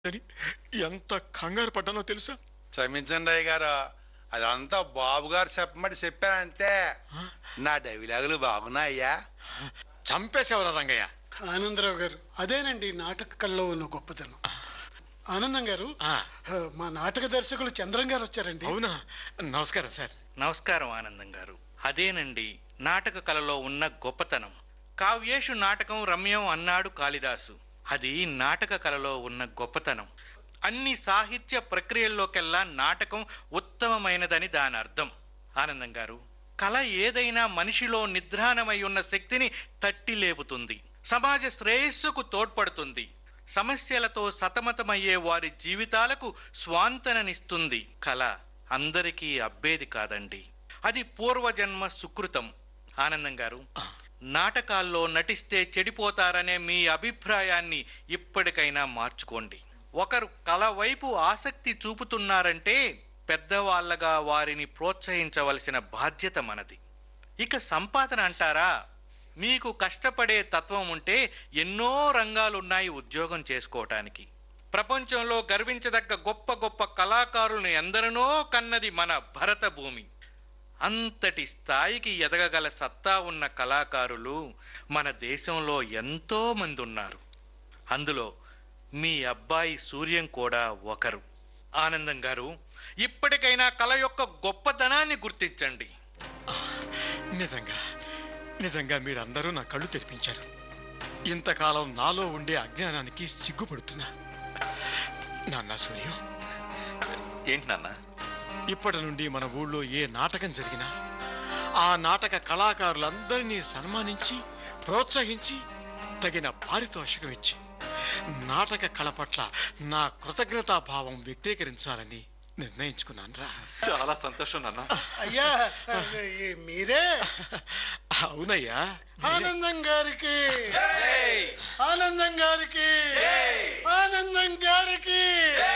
అని ఎంత కంగారు పడ్డానో తెలుసా? క్షమించండి అయ్య గారు, అదంతా బాబు గారు చెప్పమని చెప్పానంతే. నా డైలాగులు బాగున్నాయ్యా? చంపేసేవరా రంగయ్య. ఆనందరావు గారు, అదేనండి నాటక కళలో ఉన్న గొప్పతనం. ఆనందం గారు, మా నాటక దర్శకులు చంద్రం గారు వచ్చారండి. అవునా? నమస్కారం సార్. నమస్కారం ఆనందం గారు. అదేనండి నాటక కళలో ఉన్న గొప్పతనం. కావ్యేషు నాటకం రమ్యం అన్నాడు కాళిదాసు. అది నాటక కళలో ఉన్న గొప్పతనం. అన్ని సాహిత్య ప్రక్రియల్లోకెల్లా నాటకం ఉత్తమమైనదని దాని అర్థం. ఆనందం గారు, కళ ఏదైనా మనిషిలో నిద్రాణమై ఉన్న శక్తిని తట్టి లేపుతుంది, సమాజ శ్రేయస్సుకు తోడ్పడుతుంది, సమస్యలతో సతమతమయ్యే వారి జీవితాలకు స్వాంతననిస్తుంది. కళ అందరికీ అబ్బేది కాదండి, అది పూర్వజన్మ సుకృతం. ఆనందం గారు, నాటకాల్లో నటిస్తే చెడిపోతారనే మీ అభిప్రాయాన్ని ఇప్పటికైనా మార్చుకోండి. ఒకరు కళ వైపు ఆసక్తి చూపుతున్నారంటే పెద్దవాళ్లగా వారిని ప్రోత్సహించవలసిన బాధ్యత మనది. ఇక సంపాదన అంటారా? మీకు కష్టపడే తత్వం ఉంటే ఎన్నో రంగాలున్నాయి ఉద్యోగం చేసుకోవటానికి. ప్రపంచంలో గర్వించదగ్గ గొప్ప గొప్ప కళాకారులను ఎందరినో కన్నది మన భరత భూమి. అంతటి స్థాయికి ఎదగగల సత్తా ఉన్న కళాకారులు మన దేశంలో ఎంతో మంది ఉన్నారు. అందులో మీ అబ్బాయి సూర్యం కూడా ఒకరు. ఆనందం గారు, ఇప్పటికైనా కళ యొక్క గొప్పతనాన్ని గుర్తించండి. నిజంగా నిజంగా మీరందరూ నా కళ్ళు తెరిపించారు. ఇంతకాలం నాలో ఉండే అజ్ఞానానికి సిగ్గుపడుతున్నా. నాన్న సూర్యం, ఏంటి నాన్న? ఇప్పటి నుండి మన ఊళ్ళో ఏ నాటకం జరిగినా ఆ నాటక కళాకారులందరినీ సన్మానించి ప్రోత్సహించి తగిన పారితోషికం ఇచ్చి నాటక కళ పట్ల నా కృతజ్ఞతాభావం వ్యక్తీకరించాలని నిర్ణయించుకున్నాను. చాలా సంతోషం నాన్న. అయ్యా, మీరే? అవునయ్యా. ఆనందం గారికి